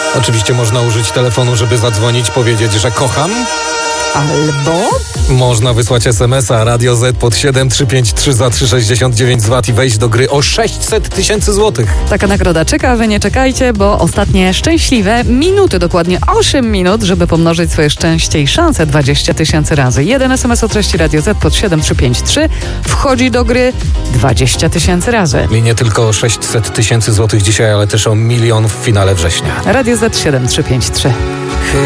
Oczywiście można użyć telefonu, żeby zadzwonić, powiedzieć, że kocham. Albo Można wysłać SMS-a Radio Z pod 7353 za 369 zł i wejść do gry o 600 tysięcy złotych. taka nagroda czeka, wy nie czekajcie, bo ostatnie szczęśliwe minuty, dokładnie 8 minut, żeby pomnożyć swoje szczęście i szanse 20 tysięcy razy. Jeden SMS o treści Radio Z pod 7353 wchodzi do gry 20 tysięcy razy. I nie tylko o 600 tysięcy złotych dzisiaj, ale też o 1 000 000 w finale września. Radio Z 7353.